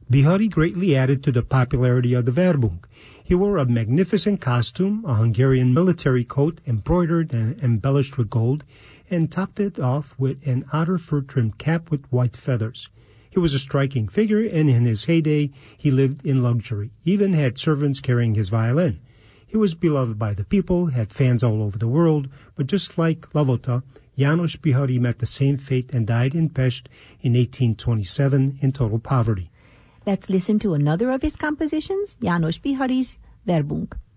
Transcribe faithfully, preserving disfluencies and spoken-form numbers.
Bihari greatly added to the popularity of the Verbung. He wore a magnificent costume, a Hungarian military coat embroidered and embellished with gold, and topped it off with an otter fur-trimmed cap with white feathers. He was a striking figure, and in his heyday he lived in luxury, even had servants carrying his violin. He was beloved by the people, had fans all over the world, but just like Lavota, János Bihari met the same fate and died in Pest in eighteen twenty-seven in total poverty. Let's listen to another of his compositions, János Bihari's Verbung.